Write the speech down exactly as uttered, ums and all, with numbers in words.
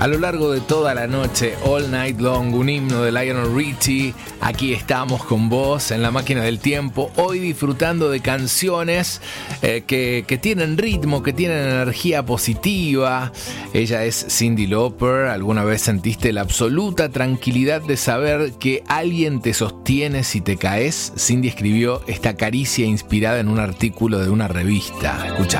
A lo largo de toda la noche, All Night Long, un himno de Lionel Richie. Aquí estamos con vos en la máquina del tiempo, hoy disfrutando de canciones eh, que, que tienen ritmo, que tienen energía positiva. Ella es Cyndi Lauper. ¿Alguna vez sentiste la absoluta tranquilidad de saber que alguien te sostiene si te caes? Cyndi escribió esta caricia inspirada en un artículo de una revista. Escuchá.